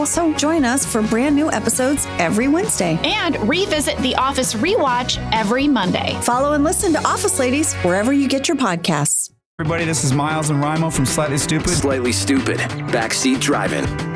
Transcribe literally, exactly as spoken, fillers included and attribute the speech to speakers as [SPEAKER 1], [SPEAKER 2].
[SPEAKER 1] also join us for brand new episodes every Wednesday.
[SPEAKER 2] And revisit The Office Rewatch every Monday.
[SPEAKER 1] Follow and listen to Office Ladies wherever you get your podcasts.
[SPEAKER 3] Everybody, this is Miles and Rimo from Slightly Stupid.
[SPEAKER 4] Slightly Stupid, Backseat Driving.